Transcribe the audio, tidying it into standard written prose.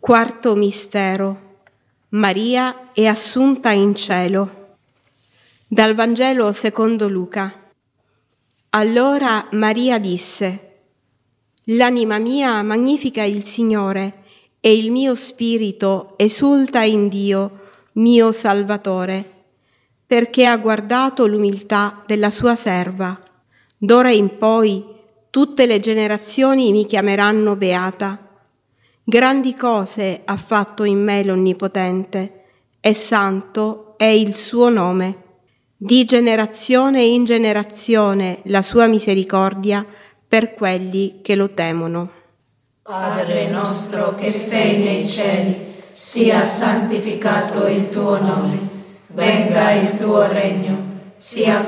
Quarto mistero. Maria è assunta in cielo. Dal Vangelo secondo Luca. Allora Maria disse: «L'anima mia magnifica il Signore, e il mio spirito esulta in Dio, mio Salvatore, perché ha guardato l'umiltà della sua serva. D'ora in poi tutte le generazioni mi chiameranno beata. Grandi cose ha fatto in me l'Onnipotente, e santo è il suo nome. Di generazione in generazione la sua misericordia per quelli che lo temono». Padre nostro che sei nei cieli, sia santificato il tuo nome, venga il tuo regno, sia